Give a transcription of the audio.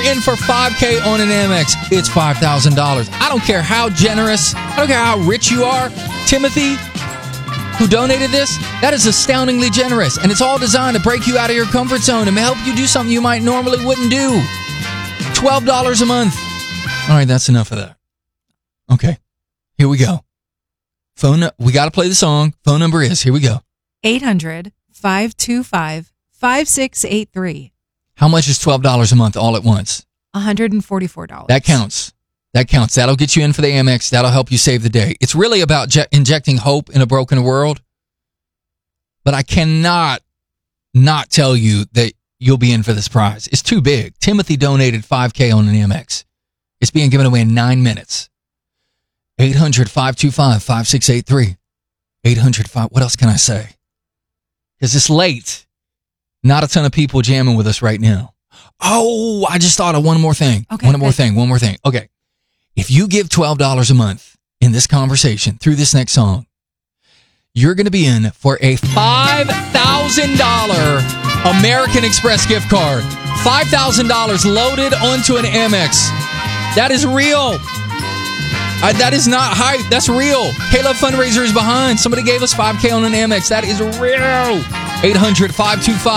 in for $5K on an Amex. It's $5,000. I don't care how generous, I don't care how rich you are. Timothy, who donated this, that is astoundingly generous. And it's all designed to break you out of your comfort zone and help you do something you might normally wouldn't do. $12 a month. All right, that's enough of that. Okay, here we go. We got to play the song. Phone number is, here we go. 800-525-5683. How much is $12 a month all at once? $144. That counts. That'll get you in for the Amex. That'll help you save the day. It's really about injecting hope in a broken world. But I cannot not tell you that you'll be in for this prize. It's too big. Timothy donated $5K on an Amex. It's being given away in 9 minutes. 800-525-5683. 800-5... What else can I say? Because it's late. Not a ton of people jamming with us right now. Oh, I just thought of one more thing. Okay, One more thing. Okay. If you give $12 a month in this conversation through this next song, you're going to be in for a $5,000 American Express gift card. $5,000 loaded onto an Amex. That is real. That is not hype. That's real. K-Love Fundraiser is behind. Somebody gave us $5K on an Amex. That is real. 800-525